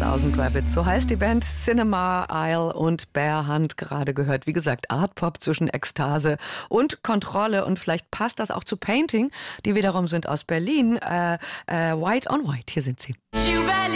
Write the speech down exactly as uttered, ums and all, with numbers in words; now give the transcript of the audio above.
Thousand Rabbits, so heißt die Band. Cinema Isle und Bare Hand gerade gehört. Wie gesagt, Art Pop zwischen Ekstase und Kontrolle. Und vielleicht passt das auch zu Painting. Die wiederum sind aus Berlin. Äh, äh, White on White, hier sind sie.